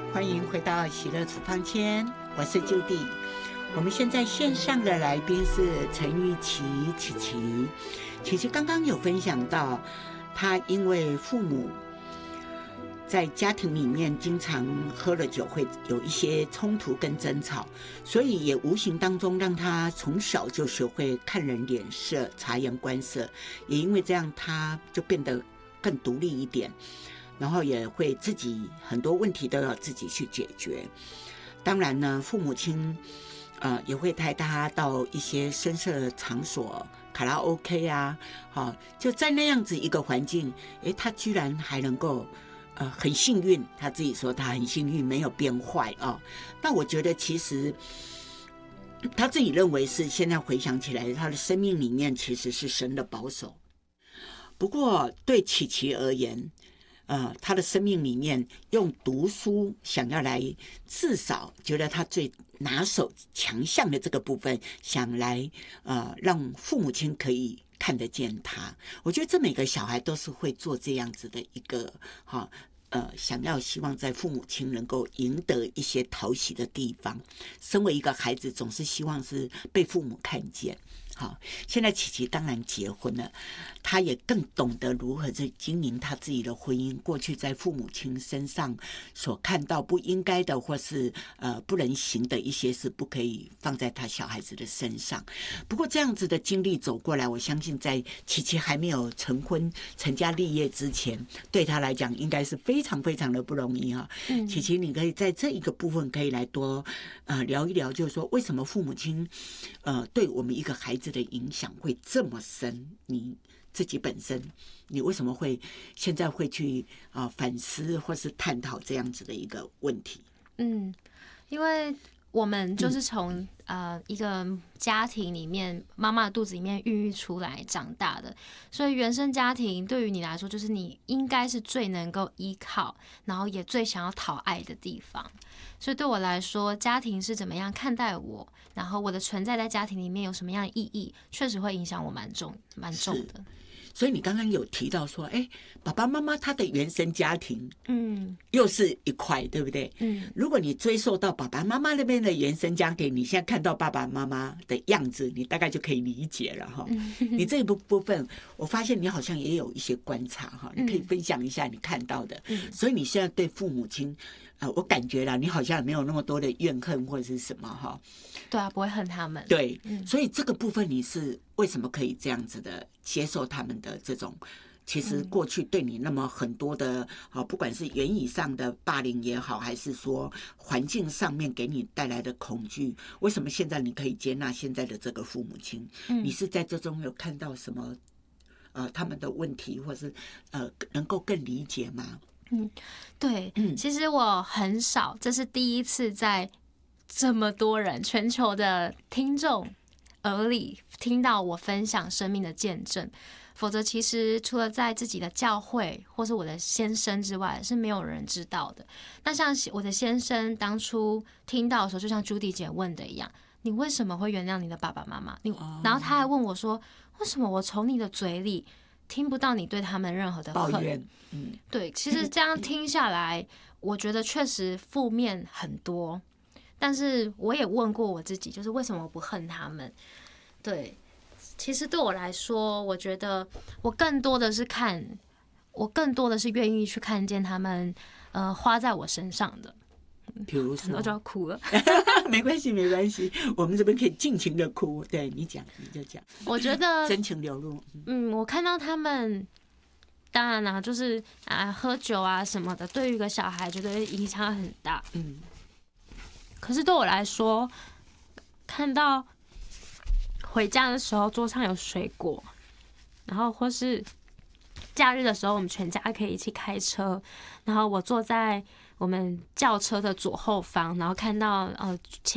欢迎回到喜乐处方间，我是朱迪。我们现在线上的来宾是陈玉琪琪琪刚刚有分享到，她因为父母在家庭里面经常喝了酒，会有一些冲突跟争吵，所以也无形当中让她从小就学会看人脸色、察言观色，也因为这样，她就变得更独立一点。然后也会自己很多问题都要自己去解决。当然呢，父母亲也会带他到一些声色场所，卡拉 OK 啊，就在那样子一个环境，他居然还能够很幸运，他自己说他很幸运，没有变坏啊。那我觉得其实他自己认为是，现在回想起来，他的生命里面其实是神的保守。不过对琪琪而言，他的生命里面用读书想要来，至少觉得他最拿手强项的这个部分，想来让父母亲可以看得见他。我觉得这每个小孩都是会做这样子的一个想要希望在父母亲能够赢得一些讨喜的地方。身为一个孩子，总是希望是被父母看见。好，现在琪琪当然结婚了，她也更懂得如何去经营她自己的婚姻。过去在父母亲身上所看到不应该的，或是不能行的一些事，不可以放在她小孩子的身上。不过这样子的经历走过来，我相信在琪琪还没有成婚、成家立业之前，对她来讲应该是非常非常的不容易哈。琪琪，你可以在这一个部分可以来多聊一聊，就是说为什么父母亲对我们一个孩子的影响会这么深？你自己本身，你为什么会现在会去反思或是探讨这样子的一个问题？ 因为我们就是从一个家庭里面，妈妈的肚子里面孕育出来长大的，所以原生家庭对于你来说，就是你应该是最能够依靠，然后也最想要讨爱的地方。所以对我来说，家庭是怎么样看待我，然后我的存在在家庭里面有什么样的意义，确实会影响我蛮重的。 所以你刚刚有提到说，爸爸妈妈他的原生家庭，又是一块，对不对？如果你追溯到爸爸妈妈那边的原生家庭，你现在看到爸爸妈妈的样子，你大概就可以理解了哈。你这一部分，我发现你好像也有一些观察哈，你可以分享一下你看到的。所以你现在对父母亲，我感觉啦，你好像没有那么多的怨恨或者是什么哈。 对啊，不会恨他们。 对，所以这个部分你是为什么可以这样子的接受他们的这种，其实过去对你那么很多的不管是言语上的霸凌也好，还是说环境上面给你带来的恐惧，为什么现在你可以接纳现在的这个父母亲？你是在这中有看到什么他们的问题，或是能够更理解吗？ 对，其实我很少，这是第一次在这么多人全球的听众耳里听到我分享生命的见证，否则其实除了在自己的教会或是我的先生之外，是没有人知道的。那像我的先生当初听到的时候，就像朱迪姐问的一样，你为什么会原谅你的爸爸妈妈？然后他还问我说，为什么我从你的嘴里听不到你对他们任何的恨？ 抱怨。 对，其实这样听下来，我觉得确实负面很多。但是我也问过我自己，就是为什么我不恨他们？对，其实对我来说，我觉得我更多的是愿意去看见他们花在我身上的。 比如说， 我就要哭了。 没关系，没关系，我们这边可以尽情的哭。对，你讲，你就讲。 我觉得真情流露。 我看到他们，当然啦，就是喝酒啊什么的，对于一个小孩，觉得影响很大。可是对我来说，看到回家的时候桌上有水果，然后或是假日的时候，我们全家可以一起开车，然后我坐在我们轿车的左后方，然后看到前